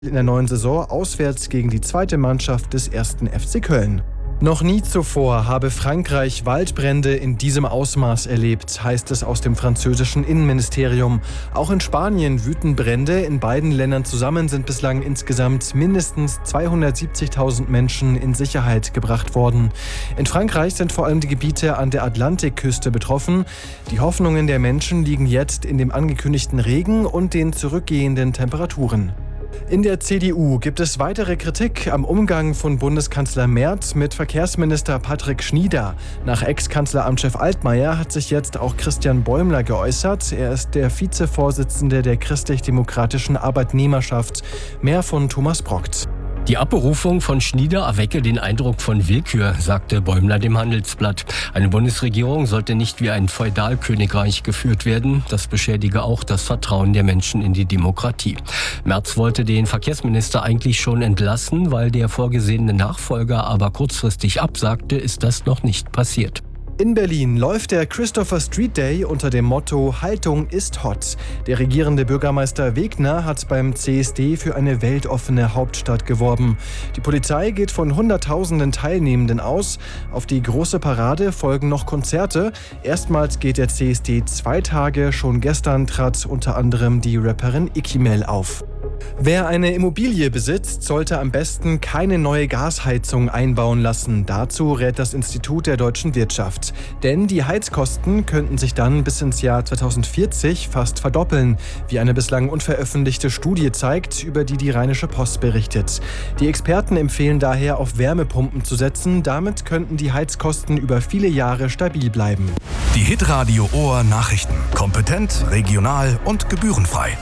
in der neuen Saison auswärts gegen die zweite Mannschaft des 1. FC Köln. Noch nie zuvor habe Frankreich Waldbrände in diesem Ausmaß erlebt, heißt es aus dem französischen Innenministerium. Auch in Spanien wüten Brände. In beiden Ländern zusammen sind bislang insgesamt mindestens 270.000 Menschen in Sicherheit gebracht worden. In Frankreich sind vor allem die Gebiete an der Atlantikküste betroffen. Die Hoffnungen der Menschen liegen jetzt in dem angekündigten Regen und den zurückgehenden Temperaturen. In der CDU gibt es weitere Kritik am Umgang von Bundeskanzler Merz mit Verkehrsminister Patrick Schnieder. Nach Ex-Kanzleramtschef Altmaier hat sich jetzt auch Christian Bäumler geäußert. Er ist der Vizevorsitzende der christlich-demokratischen Arbeitnehmerschaft. Mehr von Thomas Brockt. Die Abberufung von Schnieder erwecke den Eindruck von Willkür, sagte Bäumler dem Handelsblatt. Eine Bundesregierung sollte nicht wie ein Feudalkönigreich geführt werden. Das beschädige auch das Vertrauen der Menschen in die Demokratie. Merz wollte den Verkehrsminister eigentlich schon entlassen, weil der vorgesehene Nachfolger aber kurzfristig absagte, ist das noch nicht passiert. In Berlin läuft der Christopher Street Day unter dem Motto Haltung ist hot. Der regierende Bürgermeister Wegner hat beim CSD für eine weltoffene Hauptstadt geworben. Die Polizei geht von Hunderttausenden Teilnehmenden aus. Auf die große Parade folgen noch Konzerte. Erstmals geht der CSD 2 Tage. Schon gestern trat unter anderem die Rapperin Ikimel auf. Wer eine Immobilie besitzt, sollte am besten keine neue Gasheizung einbauen lassen. Dazu rät das Institut der deutschen Wirtschaft. Denn die Heizkosten könnten sich dann bis ins Jahr 2040 fast verdoppeln, wie eine bislang unveröffentlichte Studie zeigt, über die die Rheinische Post berichtet. Die Experten empfehlen daher, auf Wärmepumpen zu setzen. Damit könnten die Heizkosten über viele Jahre stabil bleiben. Die Hitradio Ohr Nachrichten. Kompetent, regional und gebührenfrei.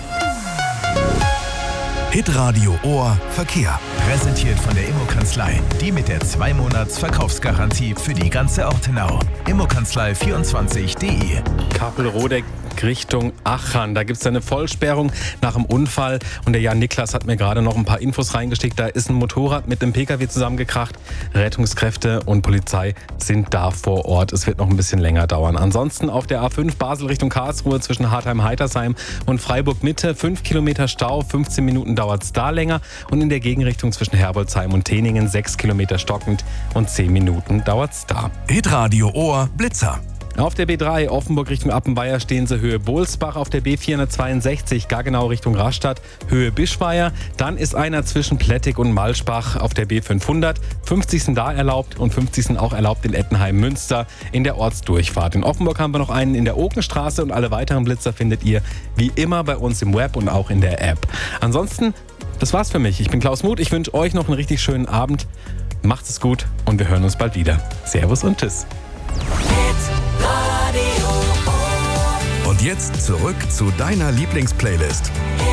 Hitradio Ohr Verkehr. Präsentiert von der Immokanzlei. Die mit der 2-Monats-Verkaufsgarantie für die ganze Ortenau. Immokanzlei24.de. Kappelrodeck Richtung Aachen. Da gibt es eine Vollsperrung nach dem Unfall. Und der Jan Niklas hat mir gerade noch ein paar Infos reingesteckt. Da ist ein Motorrad mit einem Pkw zusammengekracht. Rettungskräfte und Polizei sind da vor Ort. Es wird noch ein bisschen länger dauern. Ansonsten auf der A5 Basel Richtung Karlsruhe zwischen Hartheim-Heitersheim und Freiburg-Mitte 5 Kilometer Stau. 15 Minuten dauert es da länger. Und in der Gegenrichtung zwischen Herbolzheim und Teningen 6 Kilometer stockend und 10 Minuten dauert es da. Hitradio Ohr Blitzer. Auf der B3 Offenburg Richtung Appenweier stehen Sie Höhe Bohlsbach, auf der B462 Gaggenau Richtung Rastatt Höhe Bischweier. Dann ist einer zwischen Plettig und Malschbach auf der B500. 50 sind da erlaubt und 50 sind auch erlaubt in Ettenheim-Münster in der Ortsdurchfahrt. In Offenburg haben wir noch einen in der Okenstraße und alle weiteren Blitzer findet ihr wie immer bei uns im Web und auch in der App. Ansonsten, das war's für mich. Ich bin Klaus Muth. Ich wünsche euch noch einen richtig schönen Abend. Macht es gut und wir hören uns bald wieder. Servus und tschüss. Und jetzt zurück zu deiner Lieblingsplaylist.